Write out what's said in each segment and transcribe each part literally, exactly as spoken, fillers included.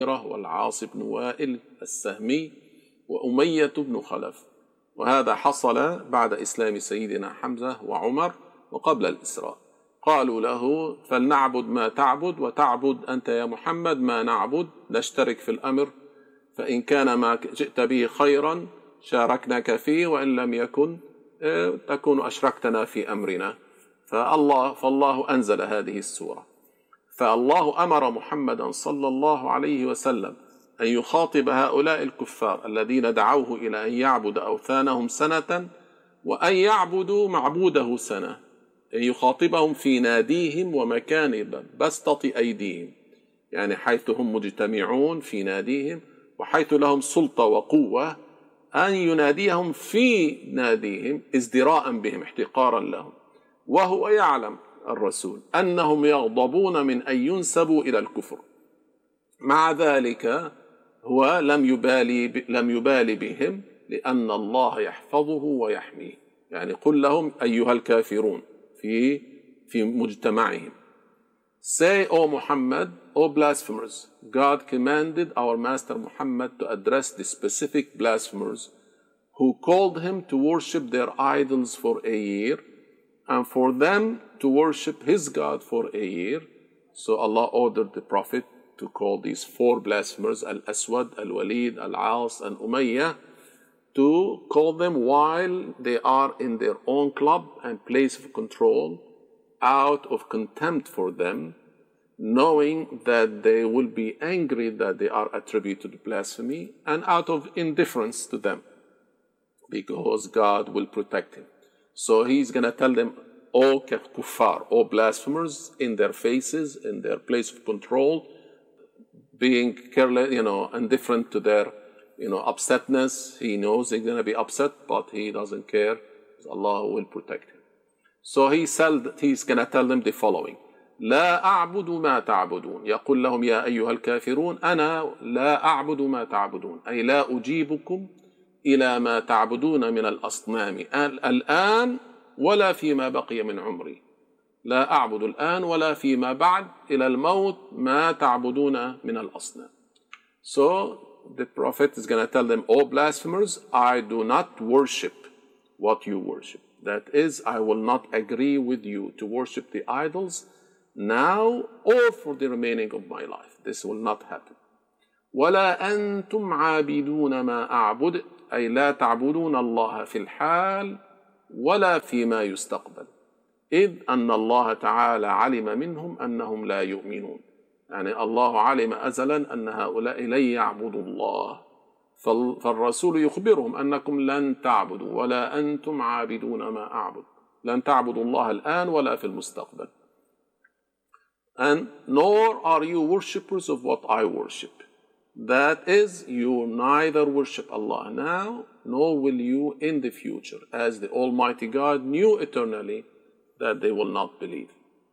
والعاص بن وائل السهمي وأمية بن خلف. وهذا حصل بعد إسلام سيدنا حمزة وعمر وقبل الإسراء. قالوا له فلنعبد ما تعبد وتعبد أنت يا محمد ما نعبد، نشترك في الأمر، فإن كان ما جئت به خيرا شاركناك فيه، وإن لم يكن تكون أشركتنا في أمرنا. فالله, فالله أنزل هذه السورة. فالله أمر محمدا صلى الله عليه وسلم أن يخاطب هؤلاء الكفار الذين دعوه إلى أن يعبد أوثانهم سنة وأن يعبدوا معبوده سنة، أن يخاطبهم في ناديهم ومكان بسطة أيديهم، يعني حيث هم مجتمعون في ناديهم وحيث لهم سلطة وقوة، أن يناديهم في ناديهم ازدراء بهم احتقارا لهم، وهو يعلم الرسول أنهم يغضبون من أن ينسبوا إلى الكفر. مع ذلك هو لم يبالي, لم يبالي بهم، لأن الله يحفظه ويحميه. يعني قل لهم أيها الكافرون في, في مجتمعهم. Say, O Muhammad, O blasphemers, God commanded our master Muhammad to address the specific blasphemers who called him to worship their idols for a year and for them to worship his God for a year. So Allah ordered the Prophet to call these four blasphemers, Al-Aswad, Al-Walid, Al-Aas, and Umayyah, to call them while they are in their own club and place of control, out of contempt for them, knowing that they will be angry that they are attributed to blasphemy, and out of indifference to them, because God will protect him. So he's going to tell them, O kuffar, O blasphemers, in their faces, in their place of control, being careless, you know, indifferent to their, you know, upsetness. He knows they're going to be upset, but he doesn't care. Allah will protect him. So he said, he's going to tell them the following: لا أعبد ما تعبدون. يقول لهم يا أيها الكافرون أنا لا أعبد ما تعبدون، أي لا أجيبكم إلى ما تعبدون من الأصنام الآن ولا فيما بقي من عمري. لا أعبد الآن ولا فيما بعد إلى الموت ما تعبدون من الأصنام. So the Prophet is going to tell them, O blasphemers, I do not worship what you worship. That is, I will not agree with you to worship the idols now or for the remaining of my life. This will not happen. ولا أنتم عابدون ما أعبد، أي لا تعبدون الله في الحال ولا فيما يستقبل، إذ أن الله تعالى علم منهم أنهم لا يؤمنون. يعني الله علم أزلا أن هؤلاء لن يعبدوا الله، فالرسول يخبرهم أنكم لن تعبدوا ولا أنتم عابدون ما أعبد، لن تعبدوا الله الآن ولا في المستقبل. And nor are you worshippers of what I worship. That is, you neither worship Allah now, nor will you in the future, as the Almighty God knew eternally that they will not believe.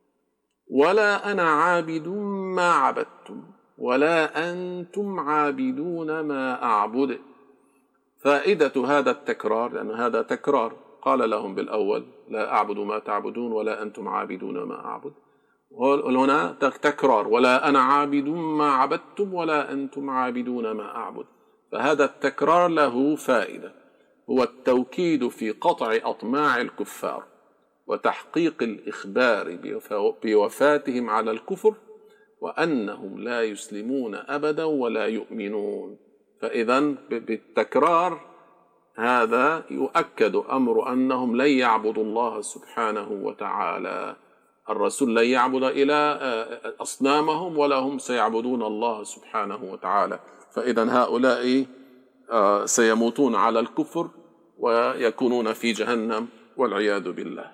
ولا أنا عابد ما عبدتم ولا أنتم عابدون ما أعبد. فائدة هذا التكرار، لأن هذا تكرار، قال لهم بالأول لا أعبد ما تعبدون ولا أنتم عابدون ما أعبد، هنا تكرار ولا أنا عابد ما عبدتم ولا أنتم عابدون ما أعبد. فهذا التكرار له فائدة، هو التوكيد في قطع أطماع الكفار وتحقيق الإخبار بوفاتهم على الكفر وأنهم لا يسلمون أبدا ولا يؤمنون. فإذا بالتكرار هذا يؤكد أمر أنهم لن يعبدوا الله سبحانه وتعالى. الرسول لن يعبد إلى أصنامهم ولا هم سيعبدون الله سبحانه وتعالى. فإذا هؤلاء سيموتون على الكفر ويكونون في جهنم والعياذ بالله.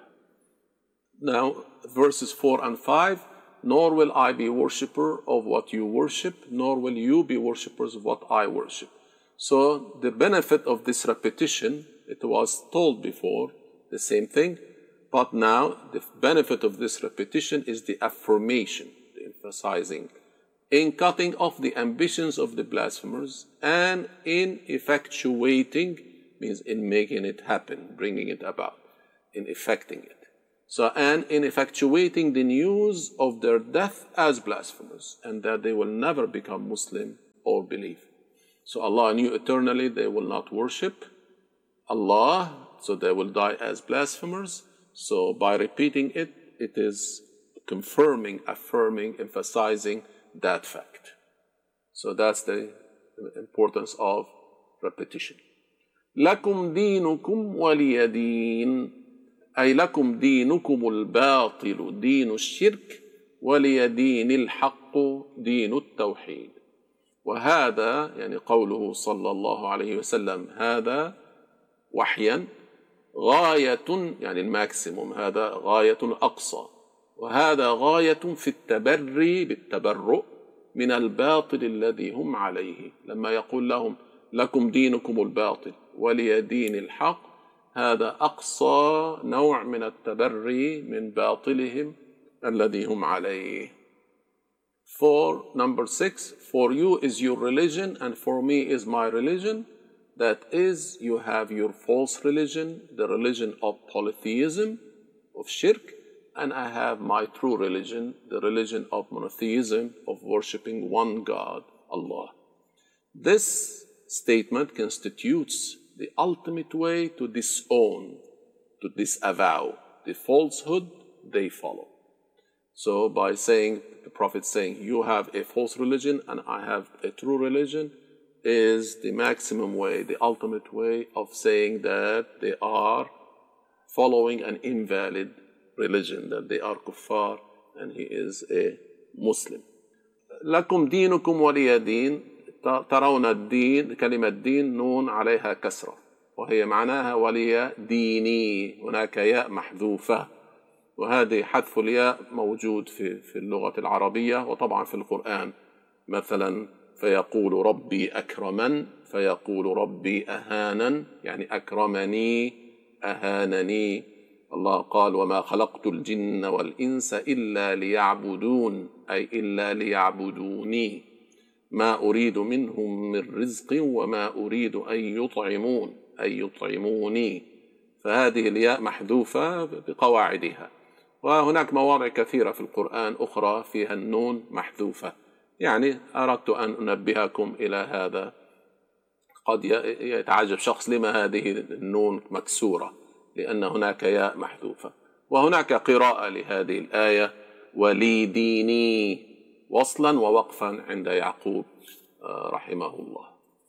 Now verses four and five, nor will I be worshipper of what you worship, nor will you be worshippers of what I worship. So the benefit of this repetition, it was told before, the same thing, but now the benefit of this repetition is the affirmation, the emphasizing, in cutting off the ambitions of the blasphemers and in effectuating, means in making it happen, bringing it about, in effecting it. So, and in effectuating the news of their death as blasphemers and that they will never become Muslim or believe. So Allah knew eternally they will not worship Allah, so they will die as blasphemers. So by repeating it, it is confirming, affirming, emphasizing that fact. So that's the importance of repetition. لكم دينكم ولي دين أي لكم دينكم الباطل دين الشرك ولي دين الحق دين التوحيد. وهذا يعني قوله صلى الله عليه وسلم هذا وحيا غاية يعني الماكسيموم، هذا غاية أقصى، وهذا غاية في التبري بالتبرؤ من الباطل الذي هم عليه. لما يقول لهم لكم دينكم الباطل ولي دين الحق، هذا أقصى نوع من التبري من باطلهم الذي هم عليه. For number six, for you is your religion and for me is my religion. That is, you have your false religion, the religion of polytheism, of shirk, and I have my true religion, the religion of monotheism, of worshipping one God, Allah. This statement constitutes the ultimate way to disown, to disavow the falsehood they follow. So by saying, the Prophet saying, you have a false religion and I have a true religion, is the maximum way, the ultimate way of saying that they are following an invalid religion, that they are kuffar and he is a Muslim. لكم دينكم ولي دين. ترون الدين، كلمة دين نون عليها كسرة وهي معناها ولي ديني، هناك ياء محذوفة، وهذه حذف الياء موجود في في اللغة العربية وطبعا في القرآن. مثلا فيقول ربي أكرمن، فيقول ربي أهانا، يعني أكرمني أهانني. الله قال وما خلقت الجن والإنس إلا ليعبدون، أي إلا ليعبدوني، ما أريد منهم من رزق وما أريد أن يطعمون، أي يطعموني. فهذه الياء محذوفة بقواعدها. وهناك مواضع كثيرة في القرآن أخرى فيها النون محذوفة. يعني أردت أن أنبهكم إلى هذا. قد يتعجب شخص لما هذه النون مكسورة، لأن هناك ياء محذوفة. وهناك قراءة لهذه الآية ولي ديني وصلا ووقفا عند يعقوب رحمه الله.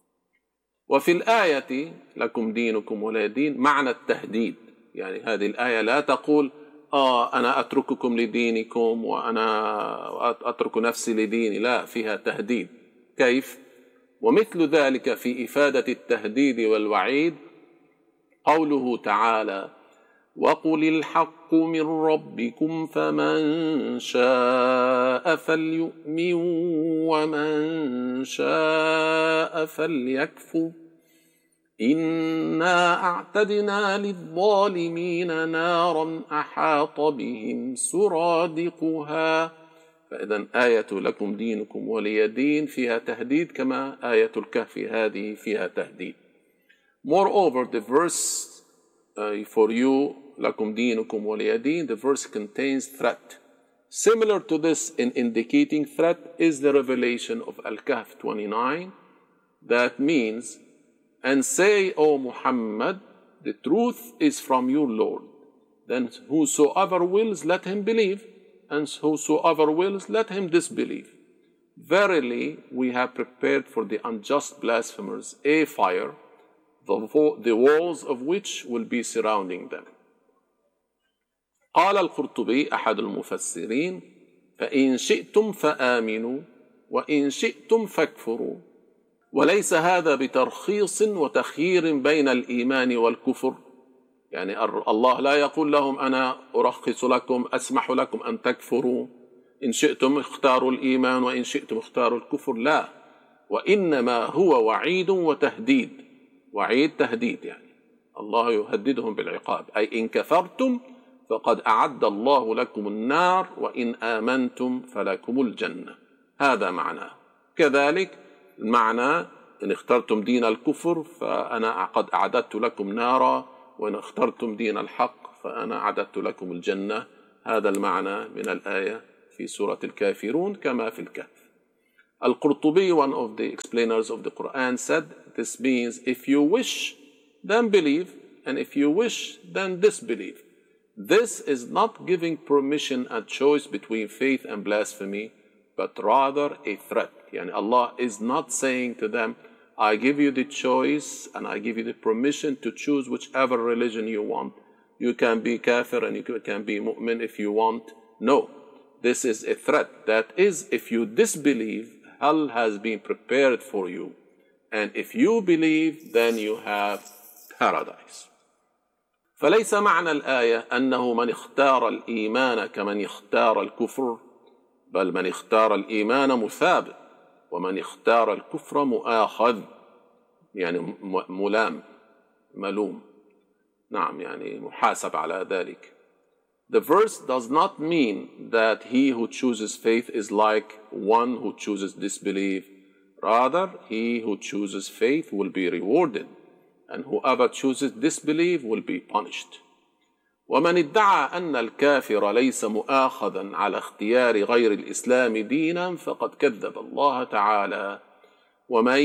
وفي الآية لكم دينكم ولي دين معنى التهديد. يعني هذه الآية لا تقول آه أنا أترككم لدينكم وأنا أترك نفسي لديني، لا، فيها تهديد. كيف؟ ومثل ذلك في إفادة التهديد والوعيد قوله تعالى وقل الحق من ربكم فمن شاء فليؤمن ومن شاء فليكفر إنا أعتدنا للظالمين نارا أحاط بهم سرادقها. فإذا آية لكم دينكم ولي دين فيها تهديد كما آية الكهف هذه فيها تهديد. Moreover, the verse uh, for you لكم دينكم ولي دين, the verse contains threat. Similar to this in indicating threat is the revelation of Al-Kahf twenty-nine that means, and say, O Muhammad, the truth is from your Lord. Then whosoever wills, let him believe, and whosoever wills, let him disbelieve. Verily, we have prepared for the unjust blasphemers a fire, the, the walls of which will be surrounding them. قال القرطبي أحد المفسرين فإن شئتم فآمنوا وإن شئتم فاكفروا. وليس هذا بترخيص وتخيير بين الإيمان والكفر. يعني الله لا يقول لهم أنا أرخص لكم، أسمح لكم أن تكفروا، إن شئتم اختاروا الإيمان وإن شئتم اختاروا الكفر، لا، وإنما هو وعيد وتهديد. وعيد تهديد، يعني الله يهددهم بالعقاب، أي إن كفرتم فقد أعد الله لكم النار وإن آمنتم فلكم الجنة. هذا معناه. كذلك المعنى إن اخترتم دين الكفر فأنا قد أعددت لكم نارا، وإن اخترتم دين الحق فأنا أعددت لكم الجنة. هذا المعنى من الآية في سورة الكافرون كما في الكهف. Al-Qurtubi, one of the explainers of the Quran, said this means if you wish, then believe, and if you wish, then disbelieve. This is not giving permission and choice between faith and blasphemy, but rather a threat. Yani Allah is not saying to them, I give you the choice and I give you the permission to choose whichever religion you want. You can be kafir and you can be mu'min if you want. No, this is a threat. That is, if you disbelieve, hell has been prepared for you. And if you believe, then you have paradise. فليس معنى الآية أنه من اختار الإيمان كمن اختار الكفر، بل من اختار الإيمان مثاب ومن اختار الكفر مؤاخذ، يعني ملام ملوم، نعم يعني محاسب على ذلك. The verse does not mean that he who chooses faith is like one who chooses disbelief. Rather, he who chooses faith will be rewarded, and whoever chooses disbelief will be punished. ومن ادعى أن الكافر ليس مؤاخذا على اختيار غير الإسلام دينا فقد كذب الله تعالى ومن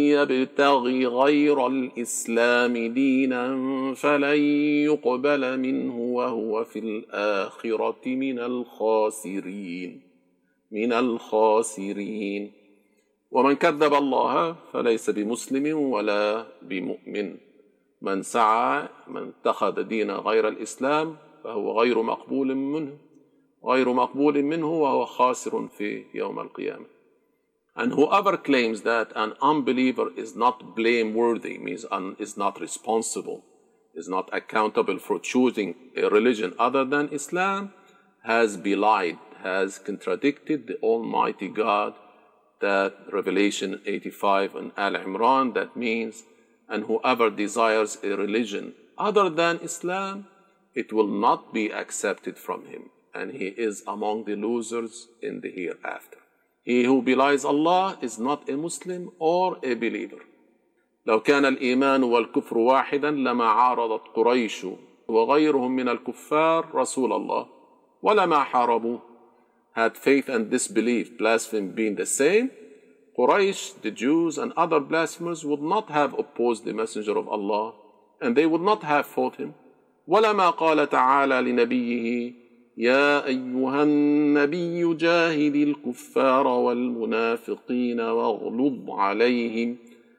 يبتغي غير الإسلام دينا فلن يقبل منه وهو في الآخرة من الخاسرين من الخاسرين ومن كذب الله فليس بمسلم ولا بمؤمن من سعى من اتخذ دين غير الإسلام فهو غير مقبول منه غير مقبول منه وهو خاسر في يوم القيامة. And whoever claims that an unbeliever is not blameworthy, means un, is not responsible, is not accountable for choosing a religion other than Islam, has belied, has contradicted the Almighty God. That Revelation eighty-five and Al Imran, that means, and whoever desires a religion other than Islam, it will not be accepted from him, and he is among the losers in the hereafter. He who belies Allah is not a Muslim or a believer. لو كان الإيمان والكفر واحدا لما عارضت قريش وغيرهم من الكفار رسول الله ولما حاربوه. Had faith and disbelief, blasphemy been the same, Quraysh, the Jews and other blasphemers would not have opposed the Messenger of Allah, and they would not have fought him. ولما قال تعالى لنبيه يا أيها النبي جاهد الكفار والمنافقين واغلظ عليهم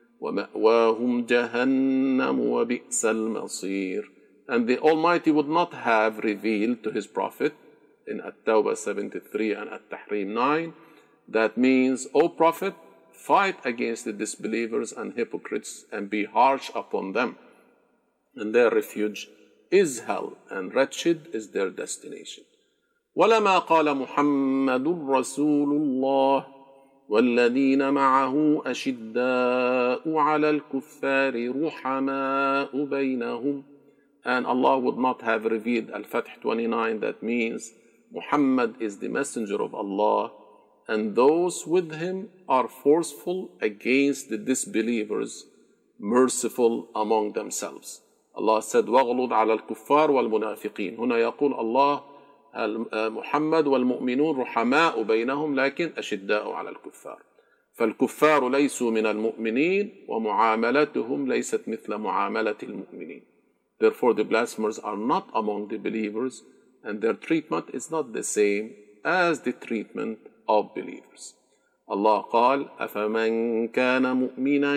ومأواهم جهنم وبئس المصير. And the Almighty would not have revealed to His Prophet in At-Tawbah seventy-three and At-Tahrim nine, that means, O Prophet, fight against the disbelievers and hypocrites and be harsh upon them, and their refuge is hell, and wretched is their destination. ولما قال محمد رسول الله والذين معه أشداء على الكفار رحماء بينهم. And Allah would not have revealed Al-Fath twenty-nine, that means Muhammad is the messenger of Allah, and those with him are forceful against the disbelievers, merciful among themselves. Allah said, وَغْلُظْ عَلَى الْكُفَّارِ وَالْمُنَافِقِينَ. هنا يقول الله محمد والمؤمنون رحماء بينهم لكن أشداء على الكفار. فالكفار ليسوا من المؤمنين ومعاملتهم ليست مثل معاملة المؤمنين. Therefore the blasphemers are not among the believers, and their treatment is not the same as the treatment of believers. Allah قال أفمن كان مؤمنا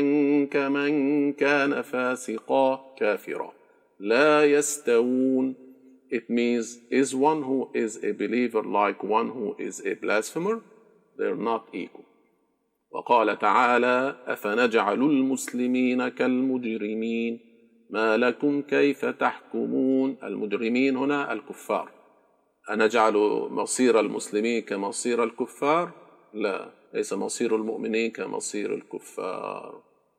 كمن كان فاسقا كافرا لا يستوون. It means, is one who is a believer like one who is a blasphemer? They're not equal. وقال تعالى أفنجعل المسلمين كالمجرمين ما لكم كيف تحكمون. المجرمين هنا الكفار. أنجعل مصير المسلمين كمصير الكفار؟ لا، ليس مصير المؤمنين كمصير الكفار.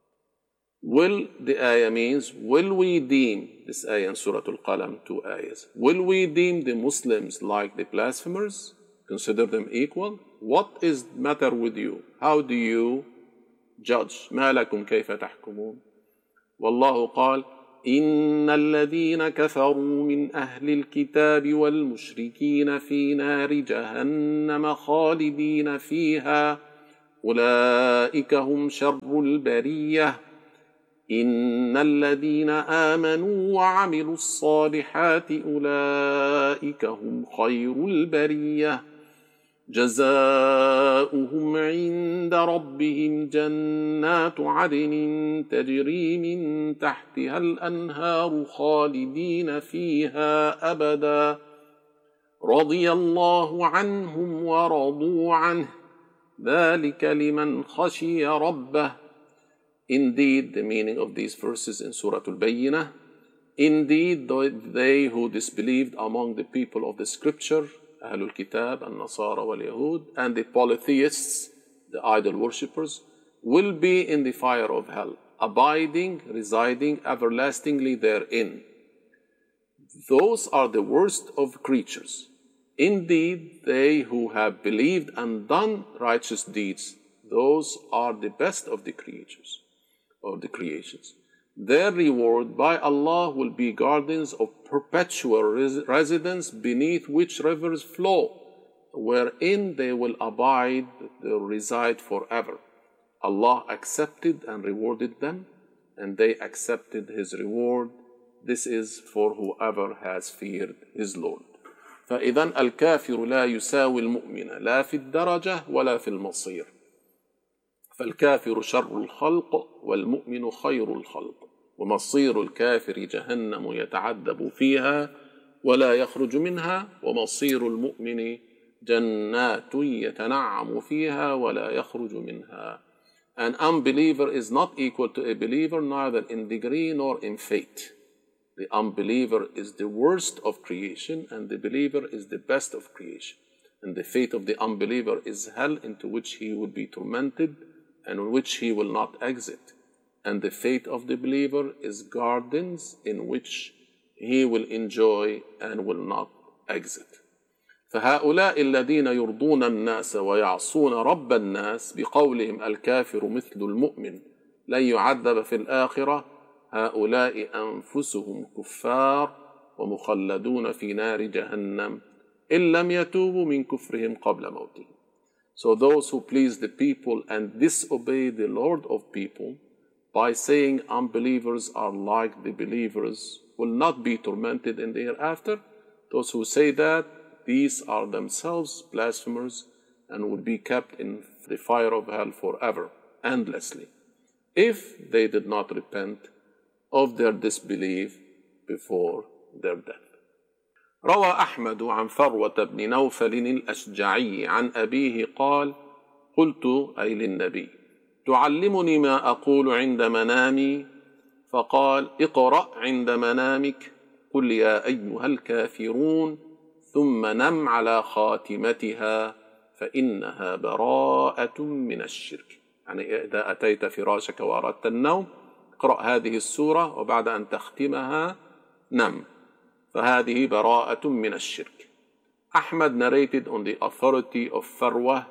Will, the ayah means, will we deem, this ayah in Surah Al-Qalam, two ayahs, will we deem the Muslims like the blasphemers? Consider them equal? What is the matter with you? How do you judge? ما لكم كيف تحكمون. والله قال إن الذين كفروا من أهل الكتاب والمشركين في نار جهنم خالدين فيها أولئك هم شر البرية إن الذين آمنوا وعملوا الصالحات أولئك هم خير البرية جزاؤهم عند ربهم جنات عدن تجري من تحتها الأنهار خالدين فيها أبدا رضي الله عنهم ورضوا عنه ذلك لمن خشي ربه. Indeed, the meaning of these verses in Surah Al-Bayyinah, indeed they who disbelieved among the people of the scripture, Ahlul Kitab, Al-Nasara wal-Yahud, and the polytheists, the idol worshippers, will be in the fire of hell, abiding, residing everlastingly therein. Those are the worst of creatures. Indeed, they who have believed and done righteous deeds, those are the best of the creatures. Of the creations. Their reward by Allah will be gardens of perpetual res- residence beneath which rivers flow, wherein they will abide, they will reside forever. Allah accepted and rewarded them, and they accepted His reward. This is for whoever has feared his Lord. فإذا الكافر لا يساوي المؤمن لا في الدرجة ولا في المصير. فالكافر شر الخلق والمؤمن خير الخلق ومصير الكافر جهنم يتعذب فيها ولا يخرج منها ومصير المؤمن جنات يتنعم فيها ولا يخرج منها. An unbeliever is not equal to a believer neither in degree nor in fate. The unbeliever is the worst of creation and the believer is the best of creation. And the fate of the unbeliever is hell into which he would be tormented and in which he will not exit. And the fate of the believer is gardens in which he will enjoy and will not exit. فهؤلاء الذين يرضون الناس ويعصون رب الناس بقولهم الكافر مثل المؤمن لن يعذب في الآخرة هؤلاء أنفسهم كفار ومخلدون في نار جهنم إن لم يتوبوا من كفرهم قبل موتهم. So those who please the people and disobey the Lord of people by saying unbelievers are like the believers will not be tormented in the hereafter, those who say that, these are themselves blasphemers and would be kept in the fire of hell forever, endlessly, if they did not repent of their disbelief before their death. روى أحمد عن فروة بن نوفل الأشجعي عن أبيه قال قلت أي للنبي تعلمني ما أقول عند منامي فقال اقرأ عند منامك قل يا أيها الكافرون ثم نم على خاتمتها فإنها براءة من الشرك. يعني إذا أتيت فراشك وأردت النوم اقرأ هذه السورة وبعد أن تختمها نم فهذه براءة من الشرك. Ahmad narrated on the authority of Farwa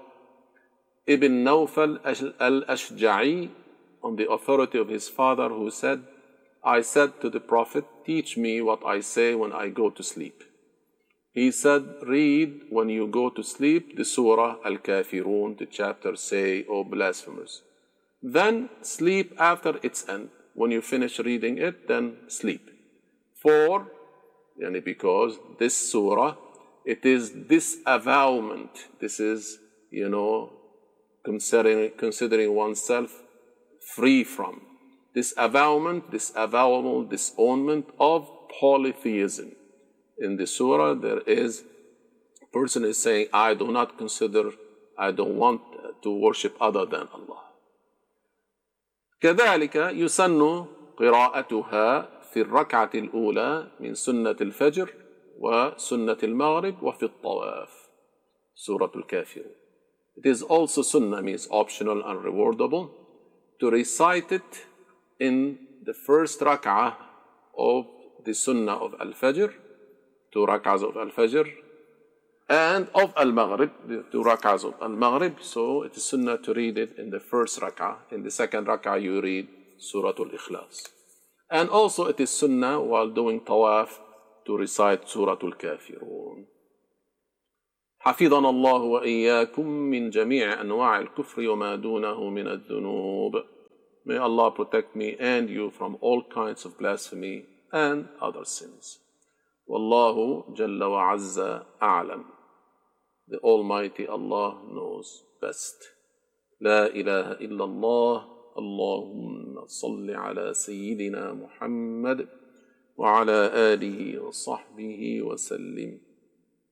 ibn Nawfal al-Ashja'i, on the authority of his father, who said, I said to the Prophet, teach me what I say when I go to sleep. He said, read when you go to sleep the Surah Al-Kafirun, the chapter say, O blasphemers. Then sleep after its end. When you finish reading it, then sleep. For Yani because this surah, it is disavowment. This is, you know, considering, considering oneself free from. Disavowment, disavowal, disownment of polytheism. In the surah, there is, a person is saying, I do not consider, I don't want to worship other than Allah. كذلك يسن قراءتها في الركعة الأولى من سنة الفجر وسنة المغرب وفي الطواف. سورة الكافرون. It is also sunnah, means optional and rewardable, to recite it in the first rak'ah of the sunnah of Al-Fajr, two rak'ahs of Al-Fajr, and of Al-Maghrib, the two rak'ahs of Al-Maghrib. So it is sunnah to read it in the first rak'ah. In the second rak'ah you read Surah Al-Ikhlas. And also it is sunnah while doing tawaf to recite Surah Al-Kafirun. حفظنا الله وإياكم من جميع أنواع الكفر وما دونه من الذنوب. May Allah protect me and you from all kinds of blasphemy and other sins. Wallahu Jalla wa Azza A'lam. The Almighty Allah knows best. La ilaha illallah. Allahumma salli ala Sayyidina Muhammad wa ala alihi wa sahbihi wa sallim.